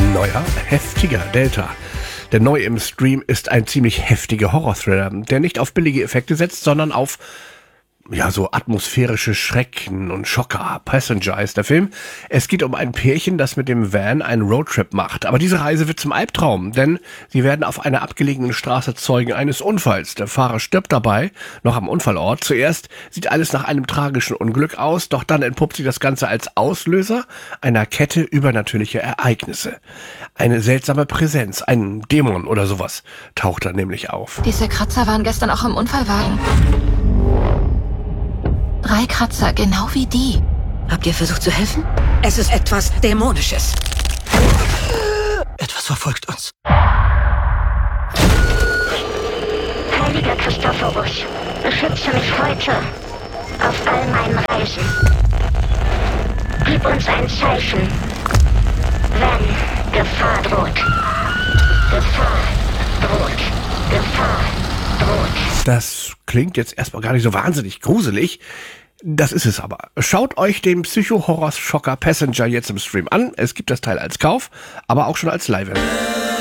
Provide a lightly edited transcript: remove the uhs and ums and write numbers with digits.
Neuer, heftiger Delta. Denn neu im Stream ist ein ziemlich heftiger Horror-Thriller, der nicht auf billige Effekte setzt, sondern auf so atmosphärische Schrecken und Schocker. Passenger heißt der Film. Es geht um ein Pärchen, das mit dem Van einen Roadtrip macht. Aber diese Reise wird zum Albtraum, denn sie werden auf einer abgelegenen Straße Zeugen eines Unfalls. Der Fahrer stirbt dabei, noch am Unfallort. Zuerst sieht alles nach einem tragischen Unglück aus, doch dann entpuppt sich das Ganze als Auslöser einer Kette übernatürlicher Ereignisse. Eine seltsame Präsenz, ein Dämon oder sowas, taucht da nämlich auf. Diese Kratzer waren gestern auch im Unfallwagen. 3 Kratzer, genau wie die. Habt ihr versucht zu helfen? Es ist etwas Dämonisches. Etwas verfolgt uns. Heiliger Christophorus, beschütze mich heute auf all meinen Reisen. Gib uns ein Zeichen, wenn Gefahr droht. Gefahr droht. Gefahr droht. Das klingt jetzt erstmal gar nicht so wahnsinnig gruselig. Das ist es aber. Schaut euch den Psycho-Horror-Schocker Passenger jetzt im Stream an. Es gibt das Teil als Kauf, aber auch schon als Live-Event.